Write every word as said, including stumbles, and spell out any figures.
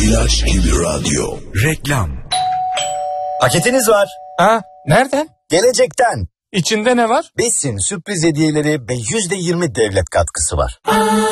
İlaç gibi radyo. Reklam. Paketiniz var. Ha, nereden? Gelecekten. İçinde ne var? Besin sürpriz hediyeleri ve yüzde yirmi devlet katkısı var.